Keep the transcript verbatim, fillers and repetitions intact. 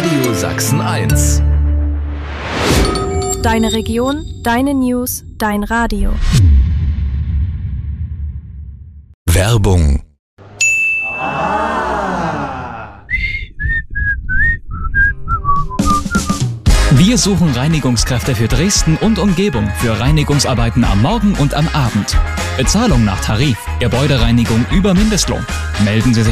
Radio Sachsen eins. Deine Region, deine News, dein Radio. Werbung. Wir suchen Reinigungskräfte für Dresden und Umgebung für Reinigungsarbeiten am Morgen und am Abend. Bezahlung nach Tarif, Gebäudereinigung über Mindestlohn. Melden Sie sich